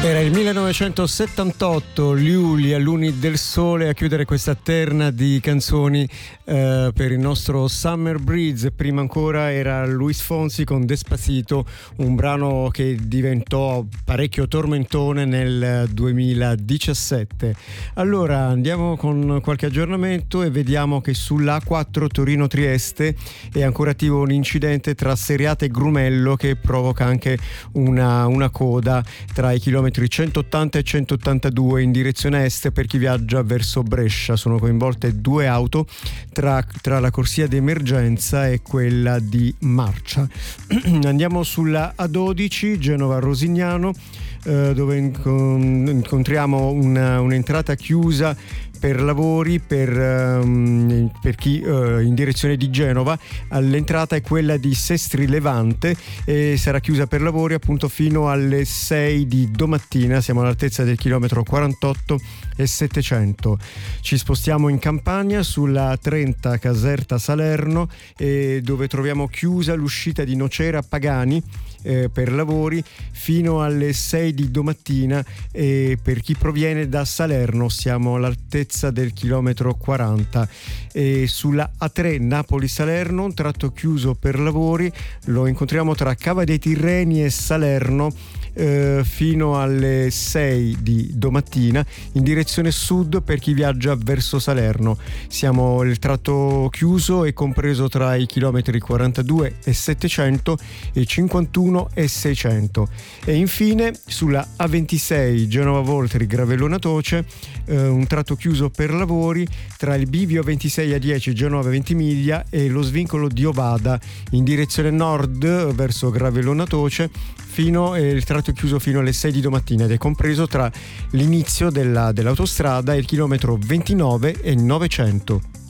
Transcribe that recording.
Era il 1978, Liuli, Luni del Sole, a chiudere questa terna di canzoni per il nostro Summer Breeze. Prima ancora era Luis Fonsi con Despacito, un brano che diventò parecchio tormentone nel 2017. Allora andiamo con qualche aggiornamento e vediamo che sulla A4 Torino-Trieste è ancora attivo un incidente tra Seriate e Grumello che provoca anche una coda tra i chilometri 180 e 182 in direzione est per chi viaggia verso Brescia. Sono coinvolte due auto tra la corsia di emergenza e quella di marcia. Andiamo sulla A12 Genova-Rosignano, dove incontriamo un'entrata chiusa per lavori per chi in direzione di Genova. All'entrata è quella di Sestri Levante e sarà chiusa per lavori appunto fino alle 6 di domattina. Siamo all'altezza del chilometro 48 e 700. Ci spostiamo in Campania sulla 30 Caserta Salerno, dove troviamo chiusa l'uscita di Nocera Pagani per lavori fino alle 6 di domattina, e per chi proviene da Salerno siamo all'altezza del chilometro 40. E sulla A3 Napoli-Salerno un tratto chiuso per lavori, lo incontriamo tra Cava dei Tirreni e Salerno fino alle 6 di domattina in direzione sud per chi viaggia verso Salerno. Siamo il tratto chiuso e compreso tra i chilometri 42 e 700 e 51 e 600. E infine sulla A26 Genova-Voltri Gravellona Toce un tratto chiuso per lavori tra il bivio 26 a 10 Genova Ventimiglia e lo svincolo di Ovada in direzione nord verso Gravellona Toce, il tratto chiuso fino alle 6 di domattina ed è compreso tra l'inizio dell'autostrada e il chilometro 29 e 900.